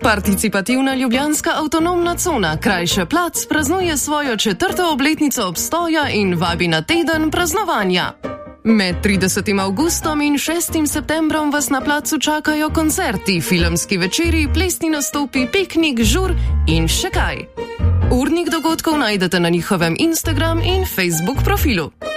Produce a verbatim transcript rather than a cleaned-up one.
Participativna ljubljanska avtonomna cona Krajše plac praznuje svojo četrto obletnico obstoja in vabi na teden praznovanja. Med tridesetim avgustom in šestim septembrom vas na placu čakajo koncerti, filmski večeri, plesni nastopi, piknik, žur in še kaj. Urnik dogodkov najdete na njihovem Instagram in Facebook profilu.